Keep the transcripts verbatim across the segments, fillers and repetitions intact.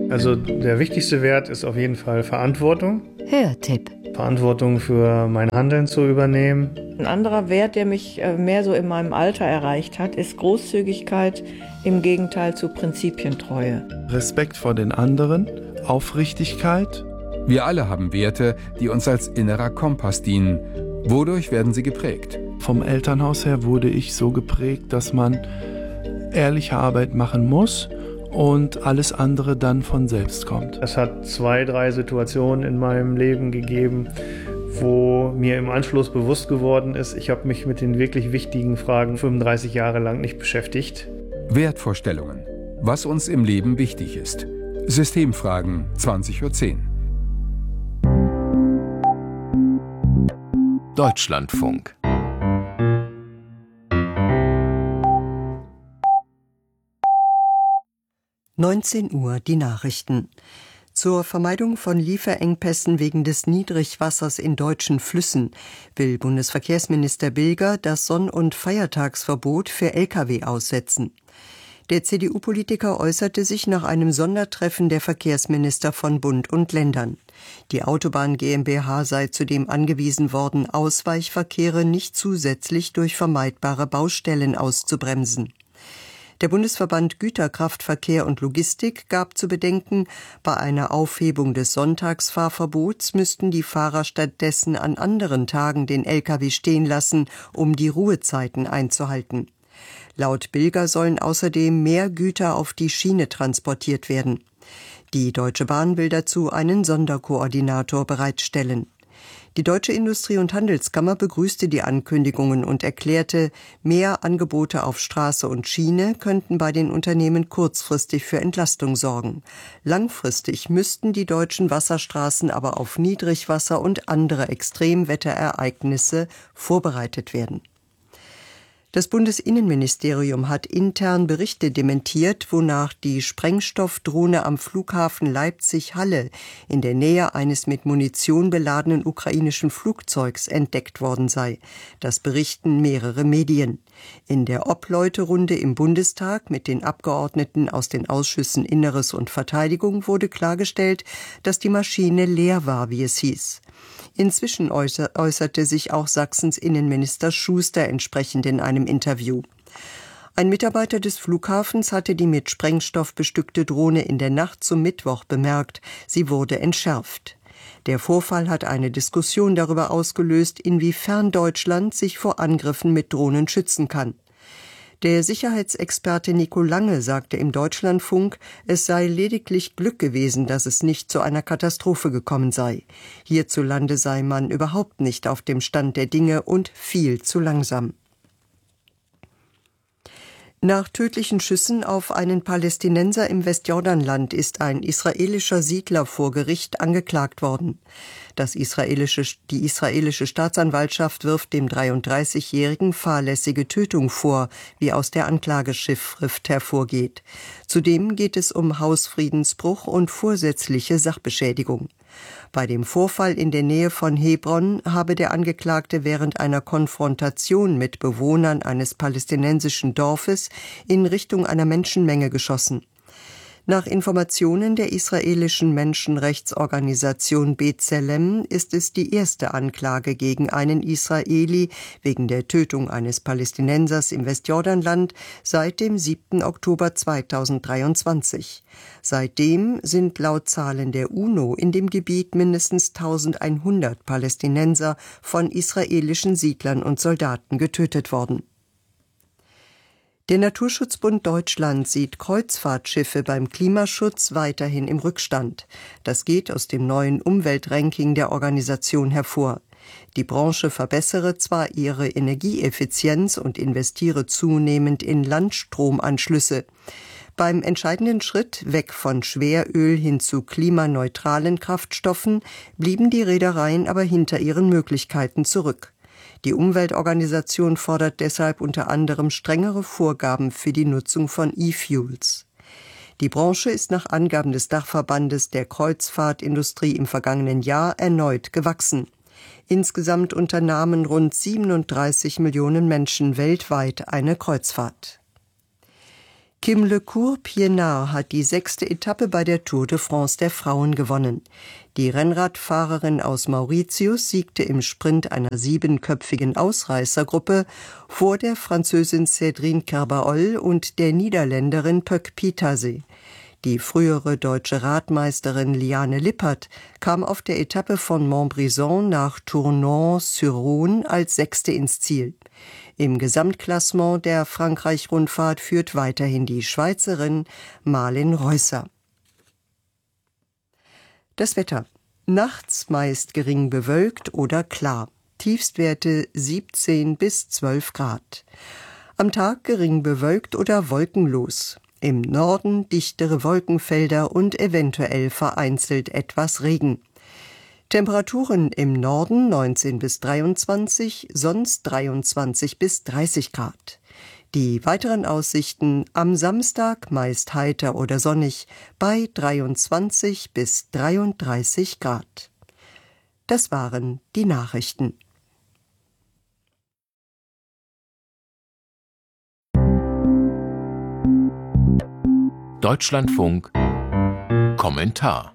Also der wichtigste Wert ist auf jeden Fall Verantwortung. Hörtipp. Verantwortung für mein Handeln zu übernehmen. Ein anderer Wert, der mich mehr so in meinem Alter erreicht hat, ist Großzügigkeit im Gegenteil zu Prinzipientreue. Respekt vor den anderen, Aufrichtigkeit. Wir alle haben Werte, die uns als innerer Kompass dienen. Wodurch werden sie geprägt? Vom Elternhaus her wurde ich so geprägt, dass man ehrliche Arbeit machen muss und alles andere dann von selbst kommt. Es hat zwei, drei Situationen in meinem Leben gegeben, wo mir im Anschluss bewusst geworden ist, ich habe mich mit den wirklich wichtigen Fragen fünfunddreißig Jahre lang nicht beschäftigt. Wertvorstellungen. Was uns im Leben wichtig ist. Systemfragen, zwanzig Uhr zehn. Deutschlandfunk. neunzehn Uhr die Nachrichten. Zur Vermeidung von Lieferengpässen wegen des Niedrigwassers in deutschen Flüssen will Bundesverkehrsminister Bilger das Sonn- und Feiertagsverbot für L K W aussetzen. Der C D U-Politiker äußerte sich nach einem Sondertreffen der Verkehrsminister von Bund und Ländern. Die Autobahn GmbH sei zudem angewiesen worden, Ausweichverkehre nicht zusätzlich durch vermeidbare Baustellen auszubremsen. Der Bundesverband Güterkraftverkehr und Logistik gab zu bedenken, bei einer Aufhebung des Sonntagsfahrverbots müssten die Fahrer stattdessen an anderen Tagen den L K W stehen lassen, um die Ruhezeiten einzuhalten. Laut Bilger sollen außerdem mehr Güter auf die Schiene transportiert werden. Die Deutsche Bahn will dazu einen Sonderkoordinator bereitstellen. Die Deutsche Industrie- und Handelskammer begrüßte die Ankündigungen und erklärte, mehr Angebote auf Straße und Schiene könnten bei den Unternehmen kurzfristig für Entlastung sorgen. Langfristig müssten die deutschen Wasserstraßen aber auf Niedrigwasser und andere Extremwetterereignisse vorbereitet werden. Das Bundesinnenministerium hat intern Berichte dementiert, wonach die Sprengstoffdrohne am Flughafen Leipzig-Halle in der Nähe eines mit Munition beladenen ukrainischen Flugzeugs entdeckt worden sei. Das berichten mehrere Medien. In der Obleuterunde im Bundestag mit den Abgeordneten aus den Ausschüssen Inneres und Verteidigung wurde klargestellt, dass die Maschine leer war, wie es hieß. Inzwischen äußerte sich auch Sachsens Innenminister Schuster entsprechend in einem Interview. Ein Mitarbeiter des Flughafens hatte die mit Sprengstoff bestückte Drohne in der Nacht zum Mittwoch bemerkt. Sie wurde entschärft. Der Vorfall hat eine Diskussion darüber ausgelöst, inwiefern Deutschland sich vor Angriffen mit Drohnen schützen kann. Der Sicherheitsexperte Nico Lange sagte im Deutschlandfunk, es sei lediglich Glück gewesen, dass es nicht zu einer Katastrophe gekommen sei. Hierzulande sei man überhaupt nicht auf dem Stand der Dinge und viel zu langsam. Nach tödlichen Schüssen auf einen Palästinenser im Westjordanland ist ein israelischer Siedler vor Gericht angeklagt worden. Das israelische, die israelische Staatsanwaltschaft wirft dem dreiunddreißigjährigen fahrlässige Tötung vor, wie aus der Anklageschrift hervorgeht. Zudem geht es um Hausfriedensbruch und vorsätzliche Sachbeschädigung. Bei dem Vorfall in der Nähe von Hebron habe der Angeklagte während einer Konfrontation mit Bewohnern eines palästinensischen Dorfes in Richtung einer Menschenmenge geschossen. Nach Informationen der israelischen Menschenrechtsorganisation B'Tselem ist es die erste Anklage gegen einen Israeli wegen der Tötung eines Palästinensers im Westjordanland seit dem siebten Oktober zweitausenddreiundzwanzig. Seitdem sind laut Zahlen der UNO in dem Gebiet mindestens eintausendeinhundert Palästinenser von israelischen Siedlern und Soldaten getötet worden. Der Naturschutzbund Deutschland sieht Kreuzfahrtschiffe beim Klimaschutz weiterhin im Rückstand. Das geht aus dem neuen Umweltranking der Organisation hervor. Die Branche verbessere zwar ihre Energieeffizienz und investiere zunehmend in Landstromanschlüsse. Beim entscheidenden Schritt weg von Schweröl hin zu klimaneutralen Kraftstoffen blieben die Reedereien aber hinter ihren Möglichkeiten zurück. Die Umweltorganisation fordert deshalb unter anderem strengere Vorgaben für die Nutzung von E-Fuels. Die Branche ist nach Angaben des Dachverbandes der Kreuzfahrtindustrie im vergangenen Jahr erneut gewachsen. Insgesamt unternahmen rund siebenunddreißig Millionen Menschen weltweit eine Kreuzfahrt. Kim Lecourt-Pienaar hat die sechste Etappe bei der Tour de France der Frauen gewonnen. Die Rennradfahrerin aus Mauritius siegte im Sprint einer siebenköpfigen Ausreißergruppe vor der Französin Cédrine Kerbaol und der Niederländerin Pöck Pitasee. Die frühere deutsche Radmeisterin Liane Lippert kam auf der Etappe von Montbrison nach Tournon-sur-Rhône als Sechste ins Ziel. Im Gesamtklassement der Frankreich-Rundfahrt führt weiterhin die Schweizerin Malin Reusser. Das Wetter. Nachts meist gering bewölkt oder klar. Tiefstwerte siebzehn bis zwölf Grad. Am Tag gering bewölkt oder wolkenlos. Im Norden dichtere Wolkenfelder und eventuell vereinzelt etwas Regen. Temperaturen im Norden neunzehn bis dreiundzwanzig, sonst dreiundzwanzig bis dreißig Grad. Die weiteren Aussichten am Samstag meist heiter oder sonnig bei dreiundzwanzig bis dreiunddreißig Grad. Das waren die Nachrichten. Deutschlandfunk Kommentar.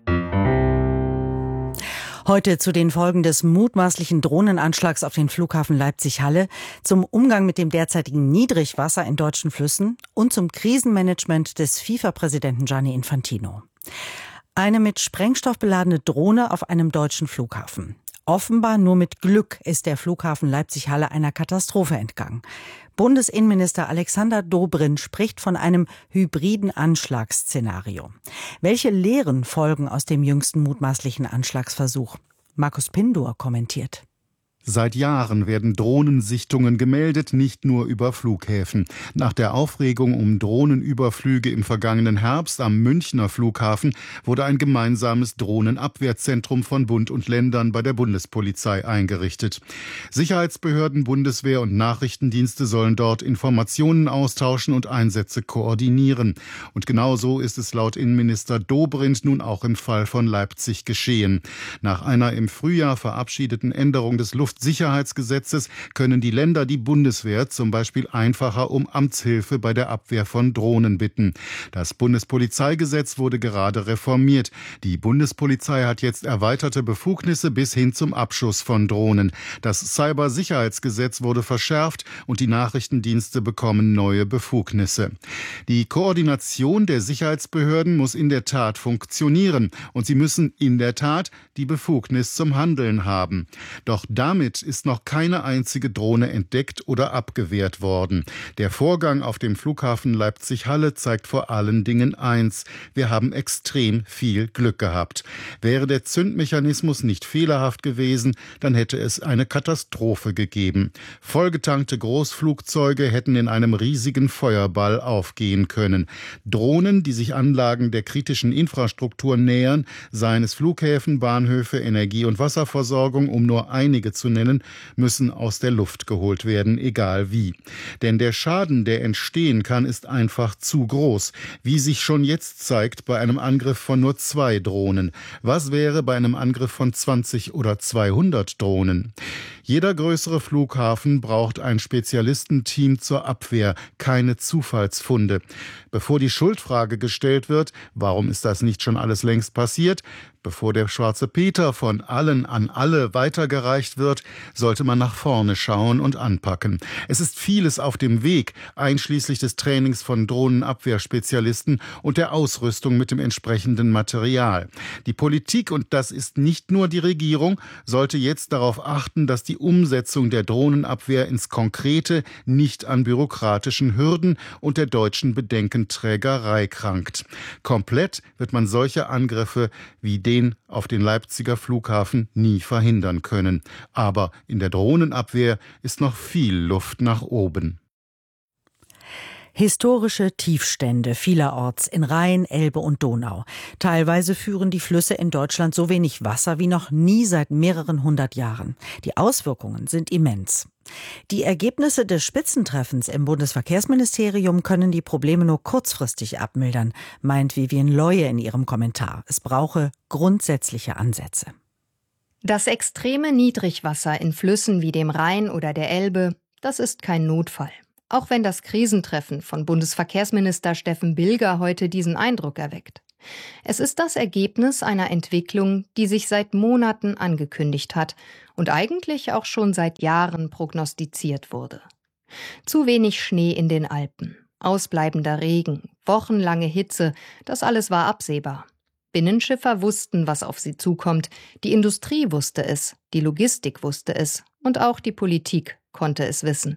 Heute zu den Folgen des mutmaßlichen Drohnenanschlags auf den Flughafen Leipzig-Halle, zum Umgang mit dem derzeitigen Niedrigwasser in deutschen Flüssen und zum Krisenmanagement des FIFA-Präsidenten Gianni Infantino. Eine mit Sprengstoff beladene Drohne auf einem deutschen Flughafen. Offenbar nur mit Glück ist der Flughafen Leipzig-Halle einer Katastrophe entgangen. Bundesinnenminister Alexander Dobrindt spricht von einem hybriden Anschlagsszenario. Welche Lehren folgen aus dem jüngsten mutmaßlichen Anschlagsversuch? Markus Pindur kommentiert. Seit Jahren werden Drohnensichtungen gemeldet, nicht nur über Flughäfen. Nach der Aufregung um Drohnenüberflüge im vergangenen Herbst am Münchner Flughafen wurde ein gemeinsames Drohnenabwehrzentrum von Bund und Ländern bei der Bundespolizei eingerichtet. Sicherheitsbehörden, Bundeswehr und Nachrichtendienste sollen dort Informationen austauschen und Einsätze koordinieren. Und genauso ist es laut Innenminister Dobrindt nun auch im Fall von Leipzig geschehen. Nach einer im Frühjahr verabschiedeten Änderung des Luft Sicherheitsgesetzes können die Länder die Bundeswehr zum Beispiel einfacher um Amtshilfe bei der Abwehr von Drohnen bitten. Das Bundespolizeigesetz wurde gerade reformiert. Die Bundespolizei hat jetzt erweiterte Befugnisse bis hin zum Abschuss von Drohnen. Das Cybersicherheitsgesetz wurde verschärft und die Nachrichtendienste bekommen neue Befugnisse. Die Koordination der Sicherheitsbehörden muss in der Tat funktionieren und sie müssen in der Tat die Befugnis zum Handeln haben. Doch damit ist noch keine einzige Drohne entdeckt oder abgewehrt worden. Der Vorgang auf dem Flughafen Leipzig-Halle zeigt vor allen Dingen eins: Wir haben extrem viel Glück gehabt. Wäre der Zündmechanismus nicht fehlerhaft gewesen, dann hätte es eine Katastrophe gegeben. Vollgetankte Großflugzeuge hätten in einem riesigen Feuerball aufgehen können. Drohnen, die sich Anlagen der kritischen Infrastruktur nähern, seien es Flughäfen, Bahnhöfe, Energie- und Wasserversorgung, um nur einige zu nennen, müssen aus der Luft geholt werden, egal wie. Denn der Schaden, der entstehen kann, ist einfach zu groß, wie sich schon jetzt zeigt bei einem Angriff von nur zwei Drohnen. Was wäre bei einem Angriff von zwanzig oder zweihundert Drohnen? Jeder größere Flughafen braucht ein Spezialistenteam zur Abwehr, keine Zufallsfunde. Bevor die Schuldfrage gestellt wird, warum ist das nicht schon alles längst passiert? Bevor der schwarze Peter von allen an alle weitergereicht wird, sollte man nach vorne schauen und anpacken. Es ist vieles auf dem Weg, einschließlich des Trainings von Drohnenabwehrspezialisten und der Ausrüstung mit dem entsprechenden Material. Die Politik, und das ist nicht nur die Regierung, sollte jetzt darauf achten, dass die Umsetzung der Drohnenabwehr ins Konkrete nicht an bürokratischen Hürden und der deutschen Bedenkenträgerei krankt. Komplett wird man solche Angriffe wie den auf den Leipziger Flughafen nie verhindern können. Aber in der Drohnenabwehr ist noch viel Luft nach oben. Historische Tiefstände vielerorts in Rhein, Elbe und Donau. Teilweise führen die Flüsse in Deutschland so wenig Wasser wie noch nie seit mehreren hundert Jahren. Die Auswirkungen sind immens. Die Ergebnisse des Spitzentreffens im Bundesverkehrsministerium können die Probleme nur kurzfristig abmildern, meint Vivien Leue in ihrem Kommentar. Es brauche grundsätzliche Ansätze. Das extreme Niedrigwasser in Flüssen wie dem Rhein oder der Elbe, das ist kein Notfall. auch wenn das Krisentreffen von Bundesverkehrsminister Steffen Bilger heute diesen Eindruck erweckt. Es ist das Ergebnis einer Entwicklung, die sich seit Monaten angekündigt hat und eigentlich auch schon seit Jahren prognostiziert wurde. Zu wenig Schnee in den Alpen, ausbleibender Regen, wochenlange Hitze, das alles war absehbar. Binnenschiffer wussten, was auf sie zukommt, die Industrie wusste es, die Logistik wusste es und auch die Politik konnte es wissen.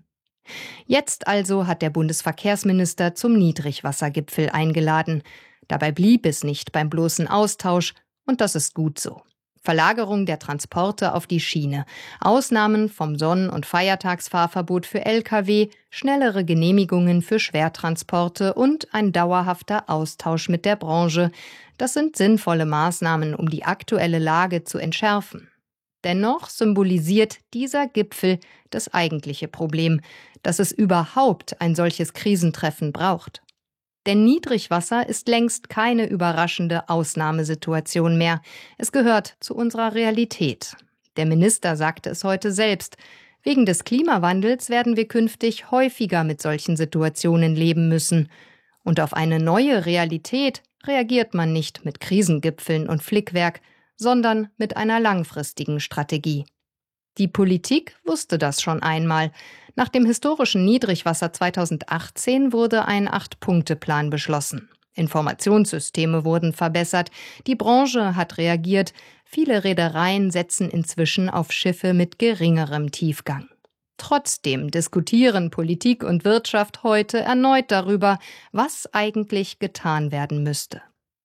Jetzt also hat der Bundesverkehrsminister zum Niedrigwassergipfel eingeladen. Dabei blieb es nicht beim bloßen Austausch und das ist gut so. Verlagerung der Transporte auf die Schiene, Ausnahmen vom Sonn- und Feiertagsfahrverbot für L K W, schnellere Genehmigungen für Schwertransporte und ein dauerhafter Austausch mit der Branche. Das sind sinnvolle Maßnahmen, um die aktuelle Lage zu entschärfen. Dennoch symbolisiert dieser Gipfel das eigentliche Problem, dass es überhaupt ein solches Krisentreffen braucht. Denn Niedrigwasser ist längst keine überraschende Ausnahmesituation mehr. Es gehört zu unserer Realität. Der Minister sagte es heute selbst. Wegen des Klimawandels werden wir künftig häufiger mit solchen Situationen leben müssen. Und auf eine neue Realität reagiert man nicht mit Krisengipfeln und Flickwerk, sondern mit einer langfristigen Strategie. Die Politik wusste das schon einmal. Nach dem historischen Niedrigwasser zweitausendachtzehn wurde ein Acht-Punkte-Plan beschlossen. Informationssysteme wurden verbessert, die Branche hat reagiert, viele Reedereien setzen inzwischen auf Schiffe mit geringerem Tiefgang. Trotzdem diskutieren Politik und Wirtschaft heute erneut darüber, was eigentlich getan werden müsste.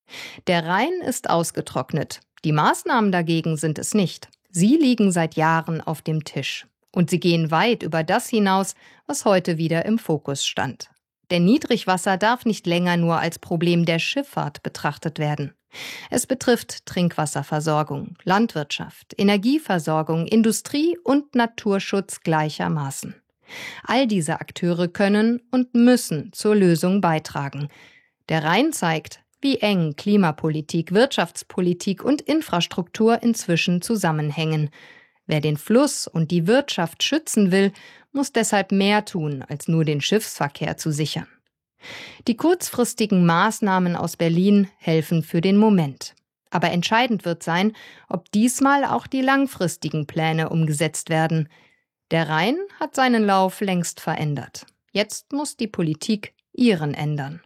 Der Rhein ist ausgetrocknet, die Maßnahmen dagegen sind es nicht. Sie liegen seit Jahren auf dem Tisch. Und sie gehen weit über das hinaus, was heute wieder im Fokus stand. Denn Niedrigwasser darf nicht länger nur als Problem der Schifffahrt betrachtet werden. Es betrifft Trinkwasserversorgung, Landwirtschaft, Energieversorgung, Industrie und Naturschutz gleichermaßen. All diese Akteure können und müssen zur Lösung beitragen. Der Rhein zeigt, wie eng Klimapolitik, Wirtschaftspolitik und Infrastruktur inzwischen zusammenhängen. Wer den Fluss und die Wirtschaft schützen will, muss deshalb mehr tun, als nur den Schiffsverkehr zu sichern. Die kurzfristigen Maßnahmen aus Berlin helfen für den Moment. Aber entscheidend wird sein, ob diesmal auch die langfristigen Pläne umgesetzt werden. Der Rhein hat seinen Lauf längst verändert. Jetzt muss die Politik ihren ändern.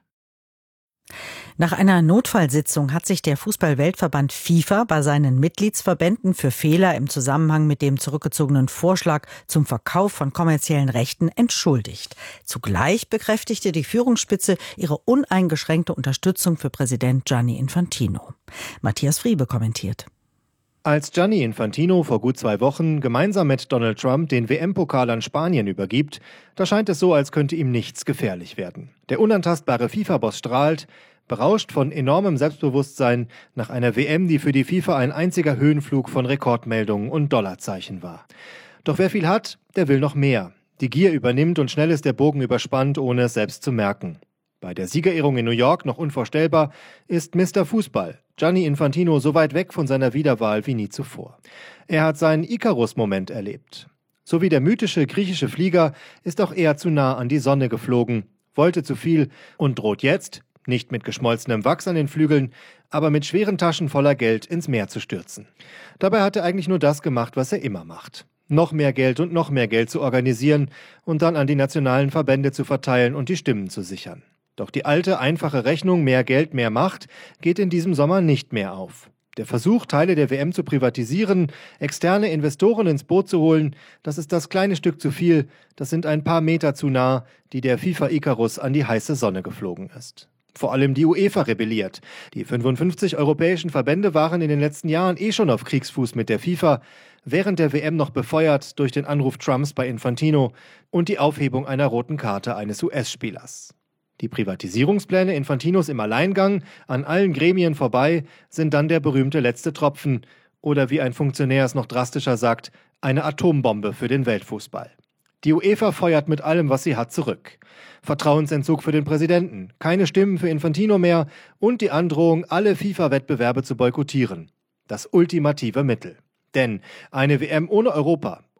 Nach einer Notfallsitzung hat sich der Fußball-Weltverband FIFA bei seinen Mitgliedsverbänden für Fehler im Zusammenhang mit dem zurückgezogenen Vorschlag zum Verkauf von kommerziellen Rechten entschuldigt. Zugleich bekräftigte die Führungsspitze ihre uneingeschränkte Unterstützung für Präsident Gianni Infantino. Matthias Friebe kommentiert. Als Gianni Infantino vor gut zwei Wochen gemeinsam mit Donald Trump den W M-Pokal an Spanien übergibt, da scheint es so, als könnte ihm nichts gefährlich werden. Der unantastbare FIFA-Boss strahlt, berauscht von enormem Selbstbewusstsein nach einer W M, die für die FIFA ein einziger Höhenflug von Rekordmeldungen und Dollarzeichen war. Doch wer viel hat, der will noch mehr. Die Gier übernimmt und schnell ist der Bogen überspannt, ohne es selbst zu merken. Bei der Siegerehrung in New York, noch unvorstellbar, ist Mister Fußball, Gianni Infantino, so weit weg von seiner Wiederwahl wie nie zuvor. Er hat seinen Ikarus-Moment erlebt. So wie der mythische griechische Flieger ist auch er zu nah an die Sonne geflogen, wollte zu viel und droht jetzt, nicht mit geschmolzenem Wachs an den Flügeln, aber mit schweren Taschen voller Geld ins Meer zu stürzen. Dabei hat er eigentlich nur das gemacht, was er immer macht. Noch mehr Geld und noch mehr Geld zu organisieren und dann an die nationalen Verbände zu verteilen und die Stimmen zu sichern. Doch die alte, einfache Rechnung mehr Geld, mehr Macht geht in diesem Sommer nicht mehr auf. Der Versuch, Teile der W M zu privatisieren, externe Investoren ins Boot zu holen, das ist das kleine Stück zu viel, das sind ein paar Meter zu nah, die der FIFA Icarus an die heiße Sonne geflogen ist. Vor allem die UEFA rebelliert. Die fünfundfünfzig europäischen Verbände waren in den letzten Jahren eh schon auf Kriegsfuß mit der FIFA, während der W M noch befeuert durch den Anruf Trumps bei Infantino und die Aufhebung einer roten Karte eines U S-Spielers. Die Privatisierungspläne Infantinos im Alleingang, an allen Gremien vorbei, sind dann der berühmte letzte Tropfen oder wie ein Funktionär es noch drastischer sagt, eine Atombombe für den Weltfußball. Die UEFA feuert mit allem, was sie hat, zurück. Vertrauensentzug für den Präsidenten, keine Stimmen für Infantino mehr und die Androhung, alle FIFA-Wettbewerbe zu boykottieren. Das ultimative Mittel. Denn eine W M ohne Europa,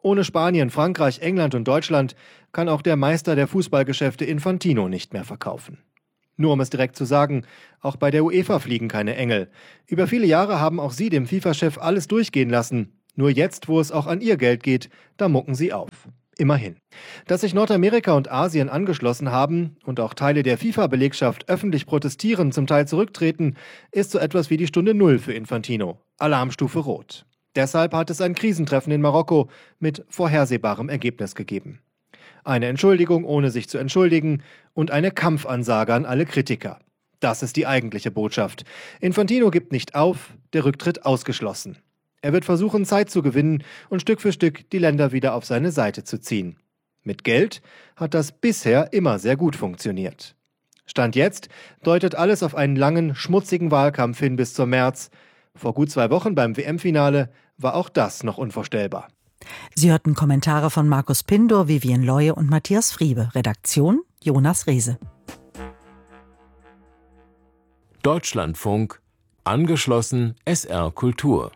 Ohne Spanien, Frankreich, England und Deutschland kann auch der Meister der Fußballgeschäfte Infantino nicht mehr verkaufen. Nur um es direkt zu sagen, auch bei der UEFA fliegen keine Engel. Über viele Jahre haben auch sie dem FIFA-Chef alles durchgehen lassen. Nur jetzt, wo es auch an ihr Geld geht, da mucken sie auf. Immerhin. Dass sich Nordamerika und Asien angeschlossen haben und auch Teile der FIFA-Belegschaft öffentlich protestieren, zum Teil zurücktreten, ist so etwas wie die Stunde Null für Infantino. Alarmstufe Rot. Deshalb hat es ein Krisentreffen in Marokko mit vorhersehbarem Ergebnis gegeben. Eine Entschuldigung, ohne sich zu entschuldigen, und eine Kampfansage an alle Kritiker. Das ist die eigentliche Botschaft. Infantino gibt nicht auf, der Rücktritt ausgeschlossen. Er wird versuchen, Zeit zu gewinnen und Stück für Stück die Länder wieder auf seine Seite zu ziehen. Mit Geld hat das bisher immer sehr gut funktioniert. Stand jetzt deutet alles auf einen langen, schmutzigen Wahlkampf hin bis zum März. Vor gut zwei Wochen beim W M-Finale war auch das noch unvorstellbar. Sie hörten Kommentare von Markus Pindor, Vivian Leue und Matthias Friebe. Redaktion Jonas Rehse. Deutschlandfunk, angeschlossen S R Kultur.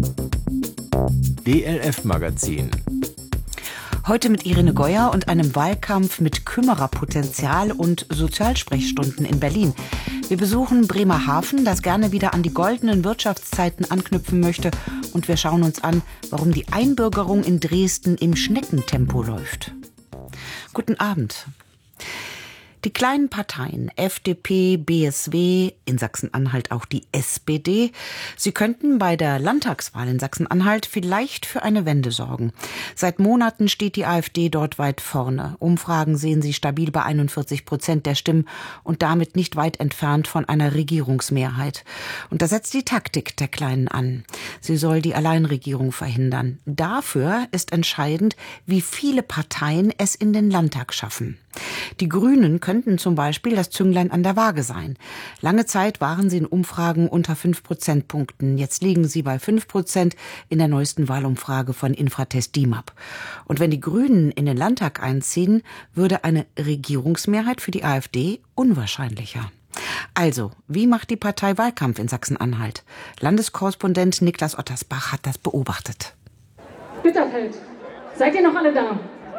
D L F-Magazin. Heute mit Irene Geuer und einem Wahlkampf mit Kümmererpotenzial und Sozialsprechstunden in Berlin. Wir besuchen Bremerhaven, das gerne wieder an die goldenen Wirtschaftszeiten anknüpfen möchte. Und wir schauen uns an, warum die Einbürgerung in Dresden im Schneckentempo läuft. Guten Abend. Die kleinen Parteien F D P, B S W, in Sachsen-Anhalt auch die S P D, sie könnten bei der Landtagswahl in Sachsen-Anhalt vielleicht für eine Wende sorgen. Seit Monaten steht die AfD dort weit vorne. Umfragen sehen sie stabil bei einundvierzig Prozent der Stimmen und damit nicht weit entfernt von einer Regierungsmehrheit. Und da setzt die Taktik der Kleinen an. Sie soll die Alleinregierung verhindern. Dafür ist entscheidend, wie viele Parteien es in den Landtag schaffen. Die Grünen könnten zum Beispiel das Zünglein an der Waage sein. Lange Zeit waren sie in Umfragen unter fünf Prozentpunkten. Jetzt liegen sie bei fünf Prozent in der neuesten Wahlumfrage von Infratest D I M A P. Und wenn die Grünen in den Landtag einziehen, würde eine Regierungsmehrheit für die AfD unwahrscheinlicher. Also, wie macht die Partei Wahlkampf in Sachsen-Anhalt? Landeskorrespondent Niklas Ottersbach hat das beobachtet. Bitterfeld, seid ihr noch alle da?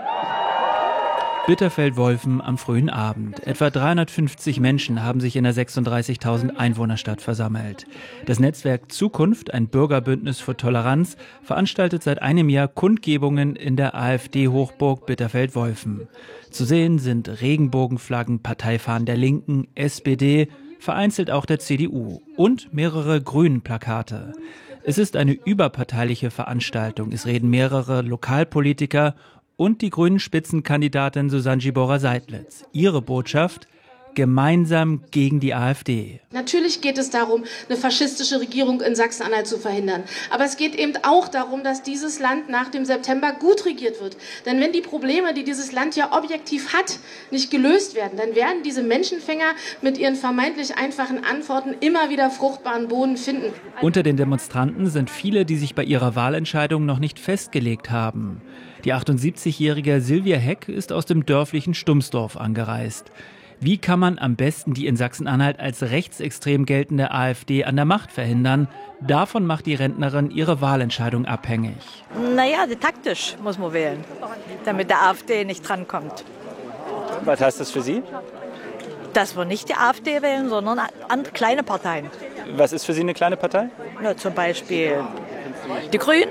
Bitterfeld-Wolfen am frühen Abend. Etwa dreihundertfünfzig Menschen haben sich in der sechsunddreißigtausend Einwohnerstadt versammelt. Das Netzwerk Zukunft, ein Bürgerbündnis für Toleranz, veranstaltet seit einem Jahr Kundgebungen in der AfD-Hochburg Bitterfeld-Wolfen. Zu sehen sind Regenbogenflaggen, Parteifahnen der Linken, S P D, vereinzelt auch der C D U und mehrere Grünen-Plakate. Es ist eine überparteiliche Veranstaltung. Es reden mehrere Lokalpolitiker und die grünen Spitzenkandidatin Susanne Gibora-Seidlitz. Ihre Botschaft: gemeinsam gegen die AfD. Natürlich geht es darum, eine faschistische Regierung in Sachsen-Anhalt zu verhindern. Aber es geht eben auch darum, dass dieses Land nach dem September gut regiert wird. Denn wenn die Probleme, die dieses Land ja objektiv hat, nicht gelöst werden, dann werden diese Menschenfänger mit ihren vermeintlich einfachen Antworten immer wieder fruchtbaren Boden finden. Unter den Demonstranten sind viele, die sich bei ihrer Wahlentscheidung noch nicht festgelegt haben. Die achtundsiebzigjährige Silvia Heck ist aus dem dörflichen Stumsdorf angereist. Wie kann man am besten die in Sachsen-Anhalt als rechtsextrem geltende AfD an der Macht verhindern? Davon macht die Rentnerin ihre Wahlentscheidung abhängig. Naja, taktisch muss man wählen, damit der AfD nicht drankommt. Was heißt das für Sie? Dass wir nicht die AfD wählen, sondern andere kleine Parteien. Was ist für Sie eine kleine Partei? Na, zum Beispiel die Grünen.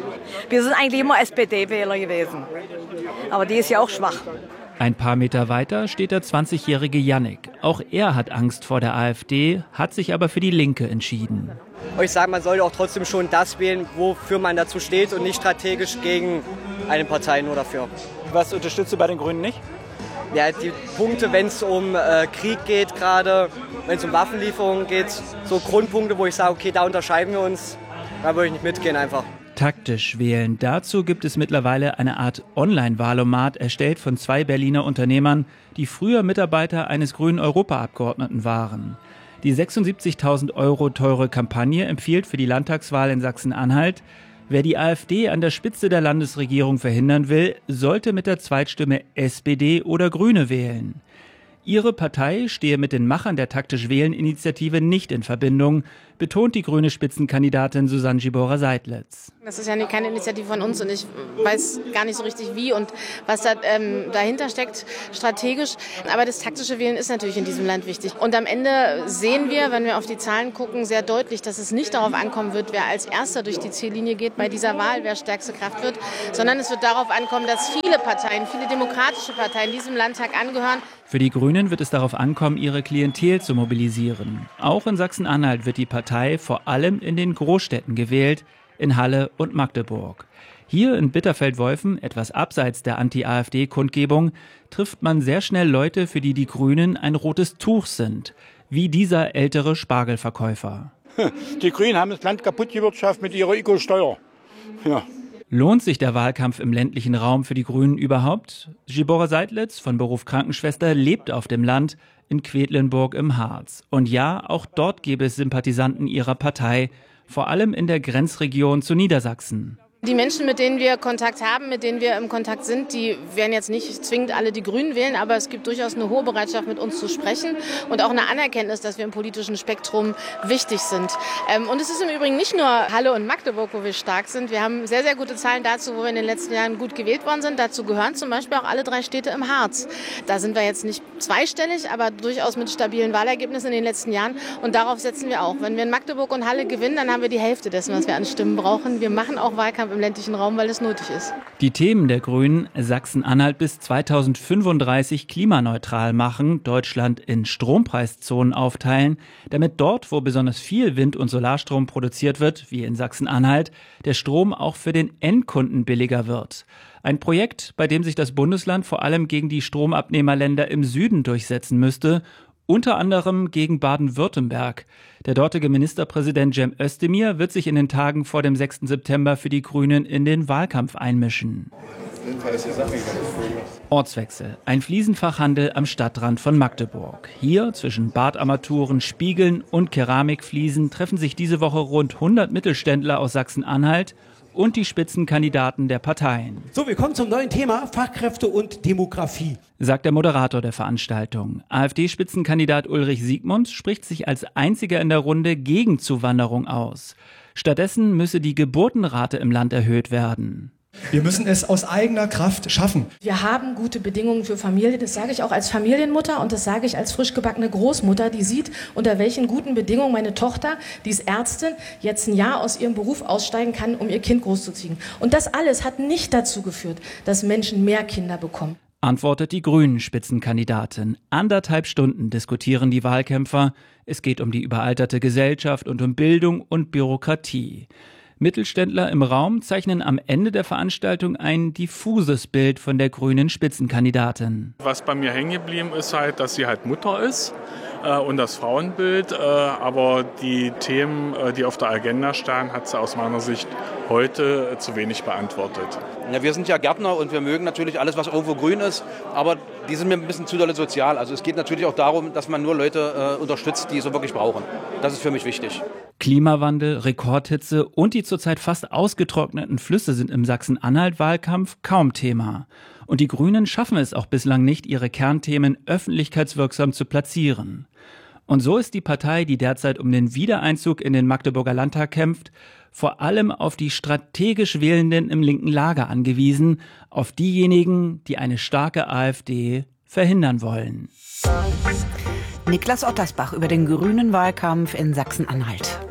Wir sind eigentlich immer S P D-Wähler gewesen. Aber die ist ja auch schwach. Ein paar Meter weiter steht der zwanzigjährige Jannik. Auch er hat Angst vor der AfD, hat sich aber für die Linke entschieden. Ich sage, man sollte auch trotzdem schon das wählen, wofür man dazu steht und nicht strategisch gegen eine Partei nur dafür. Was unterstützt du bei den Grünen nicht? Ja, die Punkte, wenn es um äh, Krieg geht gerade, wenn es um Waffenlieferungen geht, so Grundpunkte, wo ich sage, okay, da unterscheiden wir uns, da würde ich nicht mitgehen einfach. Taktisch wählen. Dazu gibt es mittlerweile eine Art Online-Wahlomat, erstellt von zwei Berliner Unternehmern, die früher Mitarbeiter eines grünen Europaabgeordneten waren. Die sechsundsiebzigtausend Euro teure Kampagne empfiehlt für die Landtagswahl in Sachsen-Anhalt: Wer die AfD an der Spitze der Landesregierung verhindern will, sollte mit der Zweitstimme S P D oder Grüne wählen. Ihre Partei stehe mit den Machern der Taktisch-Wählen-Initiative nicht in Verbindung, betont die grüne Spitzenkandidatin Susanne Gibora-Seidlitz. Das ist ja keine Initiative von uns und ich weiß gar nicht so richtig wie und was da ähm, dahinter steckt strategisch. Aber das taktische Wählen ist natürlich in diesem Land wichtig. Und am Ende sehen wir, wenn wir auf die Zahlen gucken, sehr deutlich, dass es nicht darauf ankommen wird, wer als Erster durch die Ziellinie geht bei dieser Wahl, wer stärkste Kraft wird, sondern es wird darauf ankommen, dass viele Parteien, viele demokratische Parteien diesem Landtag angehören. Für die Grünen wird es darauf ankommen, ihre Klientel zu mobilisieren. Auch in Sachsen-Anhalt wird die Partei vor allem in den Großstädten gewählt, in Halle und Magdeburg. Hier in Bitterfeld-Wolfen, etwas abseits der Anti-AfD-Kundgebung, trifft man sehr schnell Leute, für die die Grünen ein rotes Tuch sind, wie dieser ältere Spargelverkäufer. Die Grünen haben das Land kaputt gewirtschaftet mit ihrer Ökosteuer. Ja. Lohnt sich der Wahlkampf im ländlichen Raum für die Grünen überhaupt? Gibora-Seidlitz, von Beruf Krankenschwester, lebt auf dem Land in Quedlinburg im Harz. Und ja, auch dort gäbe es Sympathisanten ihrer Partei, vor allem in der Grenzregion zu Niedersachsen. Die Menschen, mit denen wir Kontakt haben, mit denen wir im Kontakt sind, die werden jetzt nicht zwingend alle die Grünen wählen, aber es gibt durchaus eine hohe Bereitschaft, mit uns zu sprechen und auch eine Anerkenntnis, dass wir im politischen Spektrum wichtig sind. Und es ist im Übrigen nicht nur Halle und Magdeburg, wo wir stark sind. Wir haben sehr, sehr gute Zahlen dazu, wo wir in den letzten Jahren gut gewählt worden sind. Dazu gehören zum Beispiel auch alle drei Städte im Harz. Da sind wir jetzt nicht zweistellig, aber durchaus mit stabilen Wahlergebnissen in den letzten Jahren. Und darauf setzen wir auch. Wenn wir in Magdeburg und Halle gewinnen, dann haben wir die Hälfte dessen, was wir an Stimmen brauchen. Wir machen auch Wahlkampf im ländlichen Raum, weil es nötig ist. Die Themen der Grünen: Sachsen-Anhalt bis zweitausendfünfunddreißig klimaneutral machen, Deutschland in Strompreiszonen aufteilen, damit dort, wo besonders viel Wind- und Solarstrom produziert wird, wie in Sachsen-Anhalt, der Strom auch für den Endkunden billiger wird. Ein Projekt, bei dem sich das Bundesland vor allem gegen die Stromabnehmerländer im Süden durchsetzen müsste, unter anderem gegen Baden-Württemberg. Der dortige Ministerpräsident Cem Özdemir wird sich in den Tagen vor dem sechsten September für die Grünen in den Wahlkampf einmischen. Ortswechsel. Ein Fliesenfachhandel am Stadtrand von Magdeburg. Hier zwischen Badarmaturen, Spiegeln und Keramikfliesen treffen sich diese Woche rund hundert Mittelständler aus Sachsen-Anhalt und die Spitzenkandidaten der Parteien. So, wir kommen zum neuen Thema Fachkräfte und Demografie, sagt der Moderator der Veranstaltung. AfD-Spitzenkandidat Ulrich Siegmund spricht sich als einziger in der Runde gegen Zuwanderung aus. Stattdessen müsse die Geburtenrate im Land erhöht werden. Wir müssen es aus eigener Kraft schaffen. Wir haben gute Bedingungen für Familie. Das sage ich auch als Familienmutter und das sage ich als frisch gebackene Großmutter, die sieht, unter welchen guten Bedingungen meine Tochter, die ist Ärztin, jetzt ein Jahr aus ihrem Beruf aussteigen kann, um ihr Kind großzuziehen. Und das alles hat nicht dazu geführt, dass Menschen mehr Kinder bekommen. Antwortet die Grünen-Spitzenkandidatin. Anderthalb Stunden diskutieren die Wahlkämpfer. Es geht um die überalterte Gesellschaft und um Bildung und Bürokratie. Mittelständler im Raum zeichnen am Ende der Veranstaltung ein diffuses Bild von der grünen Spitzenkandidatin. Was bei mir hängen geblieben ist halt, dass sie halt Mutter ist äh, und das Frauenbild. Äh, aber die Themen, äh, die auf der Agenda standen, hat sie aus meiner Sicht heute äh, zu wenig beantwortet. Ja, wir sind ja Gärtner und wir mögen natürlich alles, was irgendwo grün ist. Aber die sind mir ein bisschen zu dolle sozial. Also es geht natürlich auch darum, dass man nur Leute äh, unterstützt, die es so wirklich brauchen. Das ist für mich wichtig. Klimawandel, Rekordhitze und die zurzeit fast ausgetrockneten Flüsse sind im Sachsen-Anhalt-Wahlkampf kaum Thema. Und die Grünen schaffen es auch bislang nicht, ihre Kernthemen öffentlichkeitswirksam zu platzieren. Und so ist die Partei, die derzeit um den Wiedereinzug in den Magdeburger Landtag kämpft, vor allem auf die strategisch Wählenden im linken Lager angewiesen, auf diejenigen, die eine starke AfD verhindern wollen. Niklas Ottersbach über den grünen Wahlkampf in Sachsen-Anhalt.